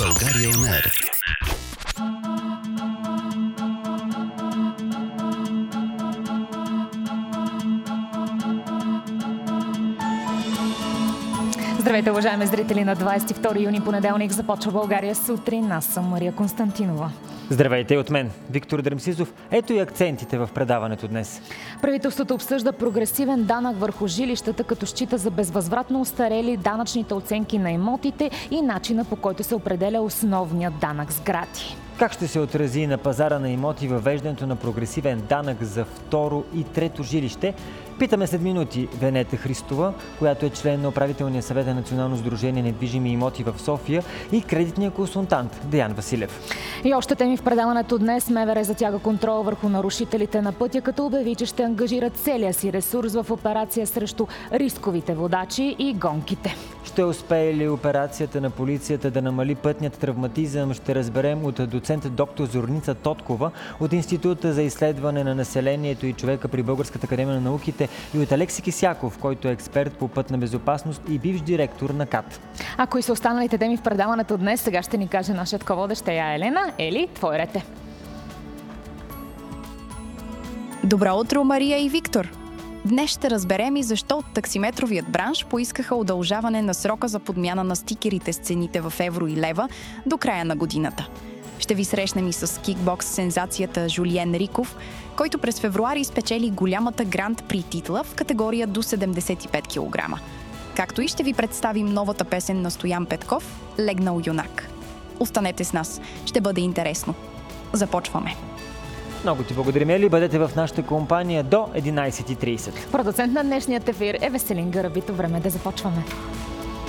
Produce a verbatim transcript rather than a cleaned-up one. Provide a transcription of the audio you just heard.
България он ер. Здравейте, уважаеми зрители! На двадесет и втори юни, понеделник, започва България сутрин. Аз съм Мария Константинова. Здравейте и от мен, Виктор Дремсизов. Ето и акцентите в предаването днес. Правителството обсъжда прогресивен данък върху жилищата, като счита за безвъзвратно устарели данъчните оценки на имотите и начина, по който се определя основният данък сгради. Как ще се отрази на пазара на имоти въвеждането на прогресивен данък за второ и трето жилище? Питаме след минути Венета Христова, която е член на управителния съвет на Национално сдружение недвижими имоти в София, и кредитния консултант Деян Василев. И още теми в предаването днес. МВР затяга контрол върху нарушителите на пътя, като обяви, че ще ангажира целия си ресурс в операция срещу рисковите водачи и гонките. Ще успее ли операцията на полицията да намали пътният травматизъм? Ще разберем от доцент доктор Зорница Тоткова от Института за изследване на населението и човека при Българската академия на науките, и от Алекси Кисяков, който е експерт по пътна безопасност и бивш директор на КАТ. А кои са останалите теми в предаването днес, сега ще ни каже нашият ководещ я Елена. Ели, твой ред е. Добро утро, Мария и Виктор! Днес ще разберем и защо от таксиметровият бранш поискаха удължаване на срока за подмяна на стикерите с цените в евро и лева до края на годината. Ще ви срещнем и с кикбокс сензацията Жулиен Риков, който през февруари спечели голямата гранд при титла в категория до седемдесет и пет килограма. Както и ще ви представим новата песен на Стоян Петков «Легнал юнак». Останете с нас, ще бъде интересно. Започваме! Много ти благодарим, Ели. Бъдете в нашата компания до единадесет и тридесет. Продуцент на днешният ефир е Веселин Гарабито. Време да започваме.